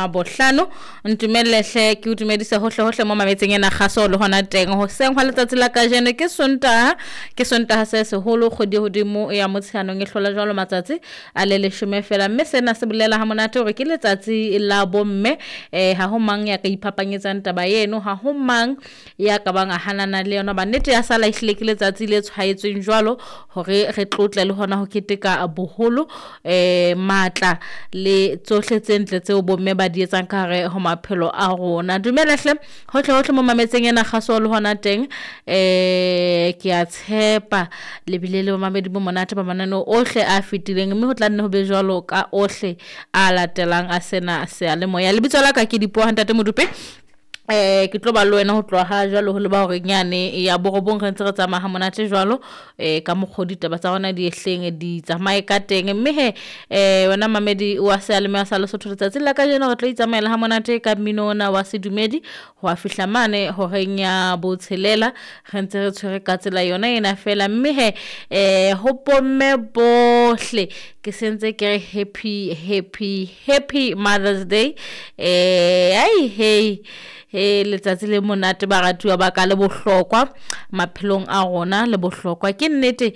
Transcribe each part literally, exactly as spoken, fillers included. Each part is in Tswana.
Labohlano ntumelle hle ke utumedisa hohle hohle mo mametseng ena kgaso le hona teng ho seng hwa letsatsi la kajeno ke Sontaha ke Sontaha se seholo kgodi hodimo ya Motsheanong e hlola jwalo matsatsi a le leshome fela mme sena se bolela ha monate hore ke letsatsi la bomme eh ha ho mang ya ka iphapanyetsang taba yeno ha ho mang ya ka bang a hanana le yona ba nnete ya sala ihlile ke letsatsi le tshwaetsweng jwalo hore re tlotle le hona ho keteka boholo eh matla le tsohle tse ntle tseo bomme ba di etsang ka re ho maphelo a rona dumela hle hohle hohle mo mametseng ena kgaso le hona teng eh ke a tshepa le bile le mamedi bo monate ba manano ohle a fitileng mme ho tla nne ho be jwalo ka ohle a latelang a sena se a le moya lebitso la ka ke Dipuo Ntate Modupe eh ke tlo ba le wena ho tloha ha jwalo ho le ba hore nyane ya borobong re ntse re tsamaya monate jwalo eh ka mokgodi taba tsa rona di ehleng di tsamaye ka teng mme he eh wena mamedi wa se le ma sa le sotho letsatsi la ka jeno re tlo itsamaela ha monate ka mmino ona wa sedumedi ho a fihla mane ho renya botshelela re ntse re tshwere ka tsela yona ena fela mme he eh ho pomme bohle ke sentse ke happy happy happy Mother's Day eh ai hey he letsatsi le monate ba ratuwa ba ka le bohlokwa maphelong a rona le bohlokwa ke nnete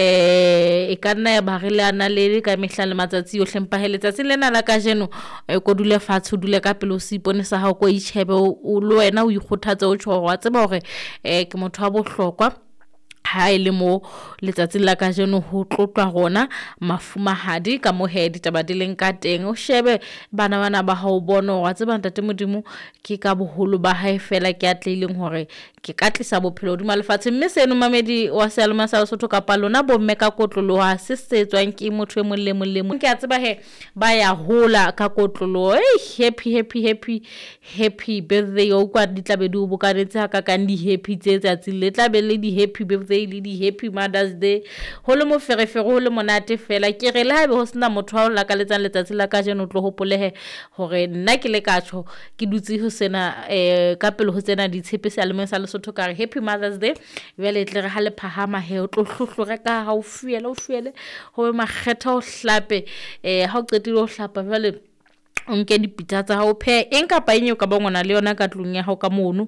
eh e kana ya ba re lana le ka mehla le matsatsi yo hlempa he letsatsi lena la ka jeno ko dule fatshe dule ka pelo sipone sa ha ko itshebe o le wena o ikgothatsa o tshwa wa tseba hore eh ke motho wa bohlokwa ha ile mo letsatsi la ka jeno ho tlotlwa rona mafumahadi ka mohedi taba dileng ka teng o shebe bana bana ba ha o bona wa tseba Ntate Modimo ke ka boholo ba hae fela ke atlileng hore ke ka tlisa bophelo hodima lefatshe mme seno mamedi wa Selma sa Lesotho ka palona bomme ka kotlolo ha se setswang ke motho e mong le mong le mong ke a tseba he ba ya hola ka kotlolo hey happy happy happy happy birthday o kwa di tlabe di o bokanetse ha ka ka di happy tse tsatsi le tlabe le di happy birthday le di happy Mother's Day ho le mo ferefere ho le monate fela ke re le ha be ho sena motho wa la ka letsang letsatsi la ka jeno tlo hopolehe hore nna ke le ka tsho ke dutse ho sena eh ka pele ho tsena di tshepe sa le mo sa Lesotho ka re happy Mother's Day vele tle re ha le phahama he o tlo hlohlore ka ha o fiele o fiele ho makgetha o hlape eh ha o qetile o hlapa vele onke dipitsa tsa ha o phe eng ka pa enyo ka bongona le yona ka tlung ya ha ka mono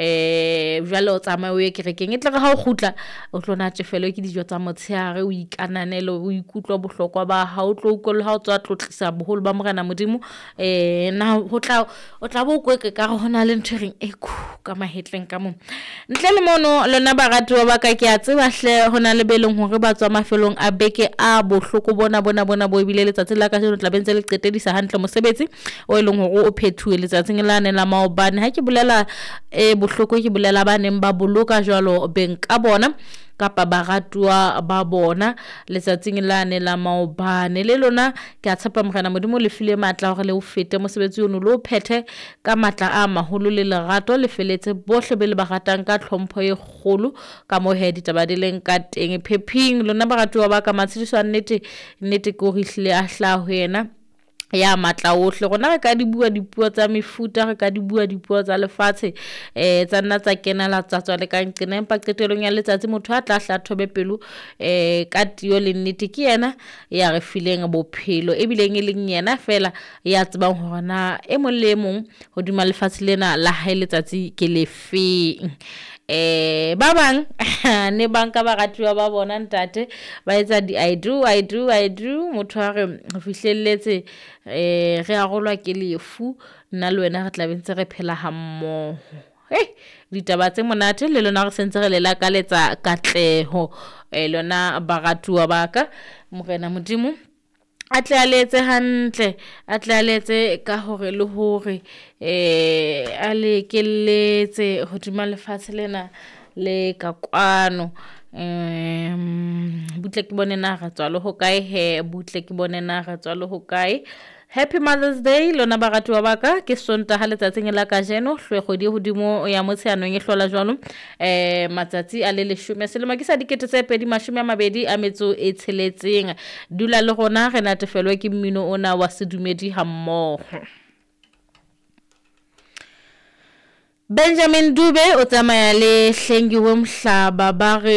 eh jwale o tsamaya o ye kerekeng etle re ha o khutla o tlona tefelo ke dijo tsa motsheare o ikananele o ikutlwa bohlokwa ba ha o tlo ukolla ha o tswa tlotlisa boholo ba Morena Modimo eh na ho tla o tla bo kweke ka hona le ntshering e khu ka mahetleng ka mo ntle le mono lona ba ratwa ba ka ke a tseba hle hona le beleng hore ba tswa mafelong a beke a bohloko bona bona bona bo bile letsatsi la ka jeno tla bentse le qetedisa hantle mosebetsi o eleng hore o phethuwe letsatsing la ne la maobane ha ke bolela e bohloko ke bolela ba neng ba boloka jwalo beng ka bona kapa baratuwa ba bona letsatsing la ne la maobane le lona ke a tshepa Morena Modimo le file matla hore le o fete mosebetsi ono le o phethe ka matla a maholo le lerato le feletse bohle be le ba ratang ka tlhompho e kgolo ka mohedi taba dileng ka teng phephing lona baratuwa ba ka matshidiso nnete nnete ko hihlile a hla ho yena ya matla ohle rona re ka di bua dipuo tsa mefuta re ka di bua dipuo tsa lefatshe eh tsa nna tsa kena la tsatswa le ka nqena empa qetelong ya letsatsi motho a tla hlathobe pelo eh ka tiyo le nnete ke yena ya re fileng bophelo e bileng e leng yena fela ya tsebang hore na e mong le mong hodima lefatshe lena la hae letsatsi ke le feng eh ba bang ne banka ba ratuwa ba bona ntate ba etsa di I do I do I do motho a re ho fihlelletse eh re arolwa ke lefu nna le wena re tla bentse re phela ha mmoho hey ditaba tse monate le lona re sentse re lela ka letsa katleho eh lona ba ratuwa ba ka Morena Modimo atle a letse hantle atle a letse ka hore le hore eh a le keletse hodima lefatshe lena le ka kwano um butle ke bone na ga tswa le ho kae he butle ke bone na ga tswa le ho kae Happy Mother's Day lona ba ratwa ba ka ke Sontaha letsatsing la ka jeno hlwego di hodimo ya Motsheanong e hlola jwalo eh matsatsi a le leshome selemo ke sa dikete tse pedi mashome a mabedi a metso e tsheletseng dula le rona re natefelwe ke mmino ona wa sedumedi ha mmoho Benjamin Dube o tsamaya le Hlengiwe Mhlaba ba re